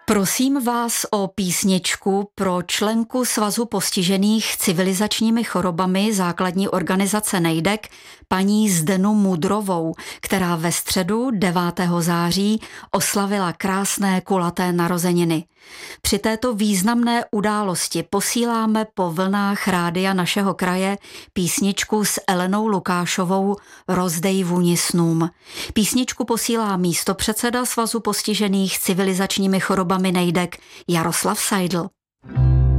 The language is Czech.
Prosím vás o písničku pro členku Svazu postižených civilizačními chorobami základní organizace Nejdek, paní Zdenu Mudrovou, která ve středu 9. září oslavila krásné kulaté narozeniny. Při této významné události posíláme po vlnách rádia našeho kraje písničku s Elenou Lukášovou Rozdej vůni snům. Písničku posílá místopředseda Svazu postižených civilizačními chorobami Nejdek Jaroslav Seidl.